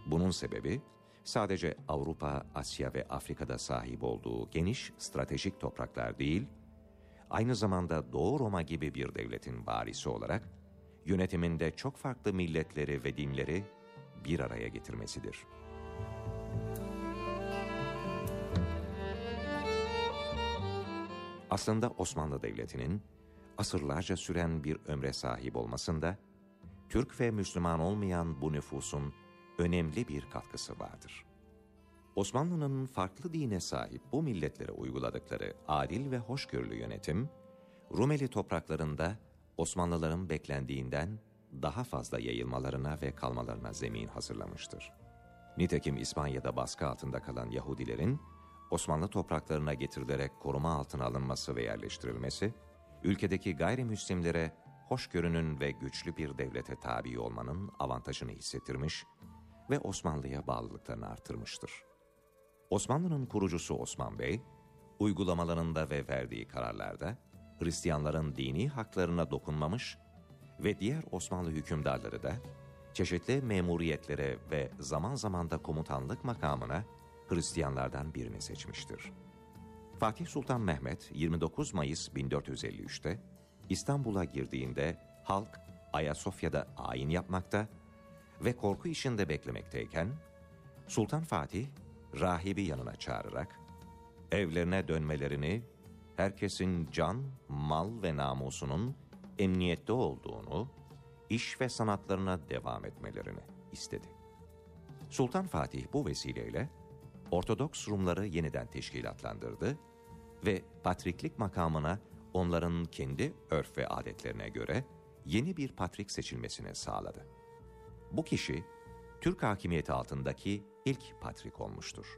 Bunun sebebi, sadece Avrupa, Asya ve Afrika'da sahip olduğu geniş stratejik topraklar değil, aynı zamanda Doğu Roma gibi bir devletin varisi olarak, yönetiminde çok farklı milletleri ve dinleri bir araya getirmesidir. Aslında Osmanlı Devleti'nin asırlarca süren bir ömre sahip olmasında, Türk ve Müslüman olmayan bu nüfusun önemli bir katkısı vardır. Osmanlı'nın farklı dine sahip bu milletlere uyguladıkları adil ve hoşgörülü yönetim, Rumeli topraklarında Osmanlıların beklendiğinden daha fazla yayılmalarına ve kalmalarına zemin hazırlamıştır. Nitekim İspanya'da baskı altında kalan Yahudilerin Osmanlı topraklarına getirilerek koruma altına alınması ve yerleştirilmesi, ülkedeki gayrimüslimlere hoşgörünün ve güçlü bir devlete tabi olmanın avantajını hissettirmiş ve Osmanlı'ya bağlılıklarını artırmıştır. Osmanlı'nın kurucusu Osman Bey, uygulamalarında ve verdiği kararlarda Hristiyanların dini haklarına dokunmamış ve diğer Osmanlı hükümdarları da çeşitli memuriyetlere ve zaman zaman da komutanlık makamına Hristiyanlardan birini seçmiştir. Fatih Sultan Mehmet 29 Mayıs 1453'te İstanbul'a girdiğinde halk Ayasofya'da ayin yapmakta ve korku içinde beklemekteyken, Sultan Fatih rahibi yanına çağırarak evlerine dönmelerini, herkesin can, mal ve namusunun emniyette olduğunu, iş ve sanatlarına devam etmelerini istedi. Sultan Fatih bu vesileyle Ortodoks Rumları yeniden teşkilatlandırdı ve patriklik makamına onların kendi örf ve adetlerine göre yeni bir patrik seçilmesini sağladı. Bu kişi, Türk hakimiyeti altındaki ilk patrik olmuştur.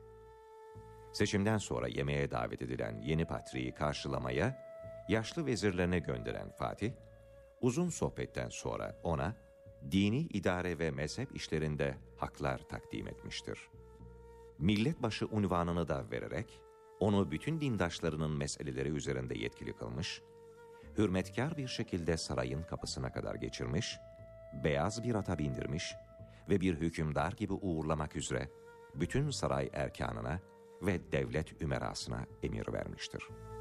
Seçimden sonra yemeğe davet edilen yeni patriği karşılamaya yaşlı vezirlerine gönderen Fatih, uzun sohbetten sonra ona dini idare ve mezhep işlerinde haklar takdim etmiştir. Milletbaşı unvanını da vererek, onu bütün dindaşlarının meseleleri üzerinde yetkili kılmış, hürmetkar bir şekilde sarayın kapısına kadar geçirmiş, beyaz bir ata bindirmiş ve bir hükümdar gibi uğurlamak üzere bütün saray erkanına ve devlet ümerasına emir vermiştir.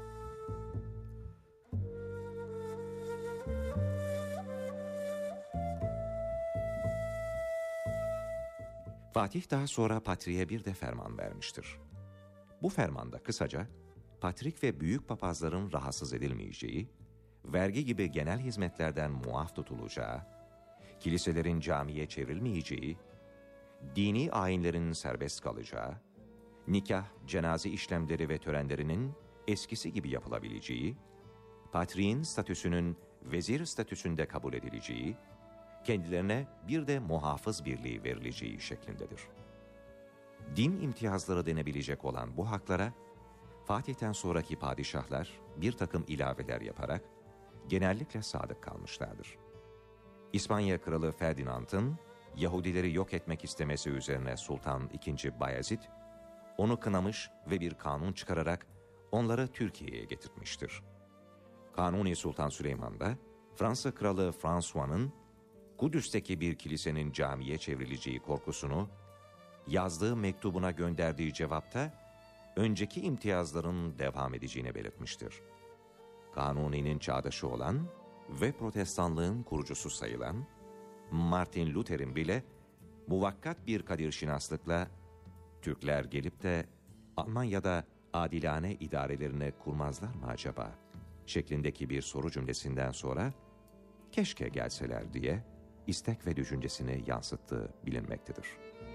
Fatih daha sonra patriğe bir de ferman vermiştir. Bu fermanda kısaca, patrik ve büyük papazların rahatsız edilmeyeceği, vergi gibi genel hizmetlerden muaf tutulacağı, kiliselerin camiye çevrilmeyeceği, dini ayinlerin serbest kalacağı, nikah, cenaze işlemleri ve törenlerinin eskisi gibi yapılabileceği, patriğin statüsünün vezir statüsünde kabul edileceği, kendilerine bir de muhafız birliği verileceği şeklindedir. Din imtiyazları denebilecek olan bu haklara, Fatih'ten sonraki padişahlar bir takım ilaveler yaparak genellikle sadık kalmışlardır. İspanya Kralı Ferdinand'ın Yahudileri yok etmek istemesi üzerine Sultan II. Bayezid, onu kınamış ve bir kanun çıkararak onları Türkiye'ye getirtmiştir. Kanuni Sultan Süleyman da Fransa Kralı François'nın Kudüs'teki bir kilisenin camiye çevrileceği korkusunu yazdığı mektubuna gönderdiği cevapta önceki imtiyazların devam edeceğini belirtmiştir. Kanuni'nin çağdaşı olan ve Protestanlığın kurucusu sayılan Martin Luther'in bile muvakkat bir kadirşinaslıkla Türkler gelip de Almanya'da adilane idarelerine kurmazlar mı acaba şeklindeki bir soru cümlesinden sonra keşke gelseler diye istek ve düşüncesini yansıttığı bilinmektedir.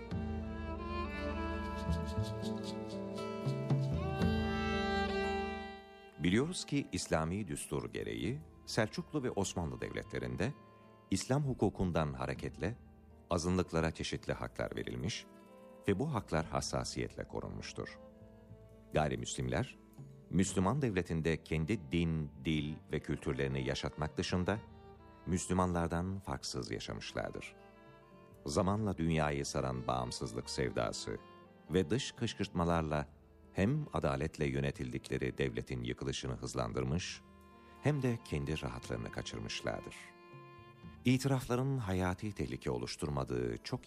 Biliyoruz ki İslami düstur gereği Selçuklu ve Osmanlı devletlerinde İslam hukukundan hareketle azınlıklara çeşitli haklar verilmiş ve bu haklar hassasiyetle korunmuştur. Gayrimüslimler, Müslüman devletinde kendi din, dil ve kültürlerini yaşatmak dışında Müslümanlardan farksız yaşamışlardır. Zamanla dünyayı saran bağımsızlık sevdası ve dış kışkırtmalarla hem adaletle yönetildikleri devletin yıkılışını hızlandırmış hem de kendi rahatlarını kaçırmışlardır. İtirafların hayati tehlike oluşturmadığı çok